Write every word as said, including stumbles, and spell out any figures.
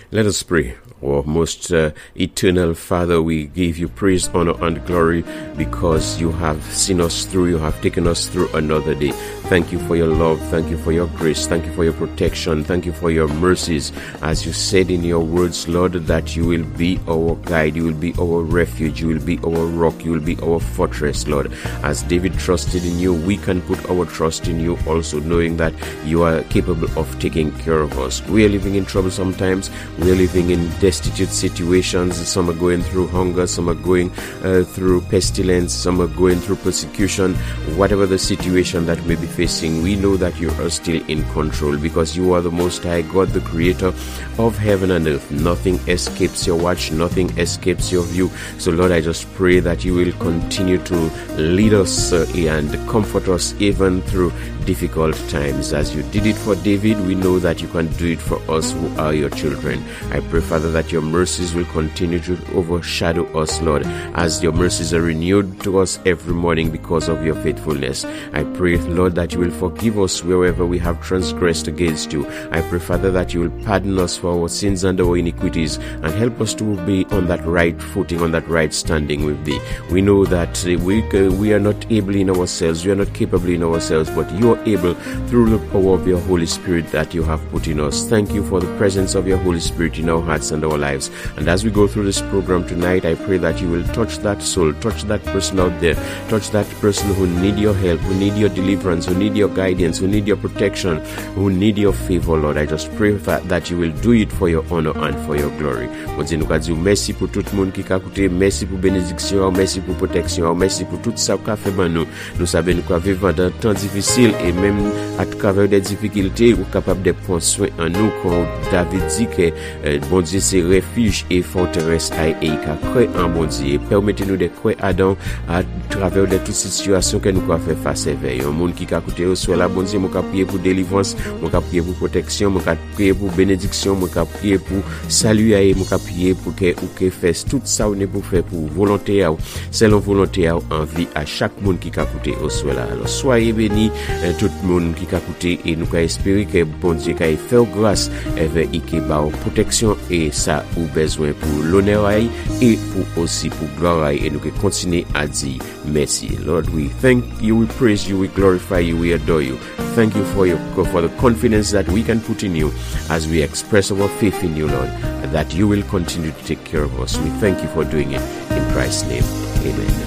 Let us pray. Our most uh, eternal Father, we give you praise, honor, and glory because you have seen us through, you have taken us through another day. Thank you for your love. Thank you for your grace. Thank you for your protection. Thank you for your mercies. As you said in your words, Lord, that you will be our guide. You will be our refuge. You will be our rock. You will be our fortress, Lord. As David trusted in you, we can put our trust in you also, knowing that you are capable of taking care of us. We are living in trouble sometimes. We are living in destitute situations. Some are going through hunger. Some are going uh, through pestilence. Some are going through persecution. Whatever the situation that may be facing, we know that you are still in control because you are the Most High God, the Creator of heaven and earth. Nothing escapes your watch. Nothing escapes your view. So, Lord, I just pray that you will continue to lead us uh, and comfort us even through difficult times. As you did it for David, we know that you can do it for us who are your children. I pray, Father, that your mercies will continue to overshadow us, Lord, as your mercies are renewed to us every morning because of your faithfulness. I pray, Lord, that you will forgive us wherever we have transgressed against you. I pray, Father, that you will pardon us for our sins and our iniquities and help us to be on that right footing, on that right standing with thee. We know that we, uh, we are not able in ourselves, we are not capable in ourselves, but you are able through the power of your Holy Spirit that you have put in us. Thank you for the presence of your Holy Spirit in our hearts and our lives. And as we go through this program tonight, I pray that you will touch that soul, touch that person out there, touch that person who need your help, who need your deliverance, who need your guidance, who need your protection, who need your favor, Lord. I just pray that, that you will do it for your honor and for your glory. Merci pour tout le monde qui a écouté, merci pour bénédiction, merci pour protection, merci pour tout ça qu'a fait nous. Nous savons nous qu'à vivre dans temps difficile et même à travers des difficultés, ou capable de prendre soin en nous, comme David dit que euh, bon Dieu c'est refuge et forteresse et il a cru en bon Dieu. Permettez-nous de croire Adam à travers de toutes ces situations que nous pouvons faire face à eux. Un monde qui a écouté au soit la bon Dieu, moi prier pour délivrance, moi prier pour protection, moi prier pour bénédiction, moi prier pour salut et moi prier pour que ou que fasse tout ça on est pour faire pour volonté selon volonté en vie à chaque monde qui a écouté au soit là. Alors soyez bénis tout le monde qui a écouté et nous qu'à espérer que bon Dieu qu'à faire grâce avec ikeba protection et ça ou besoin pour l'honneur et pour aussi pour gloire et nous que continuer à dire merci. Lord, we thank you, we praise you, we glorify you, we adore you. Thank you for your for the confidence that we can put in you as we express our faith in you, Lord, that you will continue to take care of us. We thank you for doing it in Christ's name. Amen.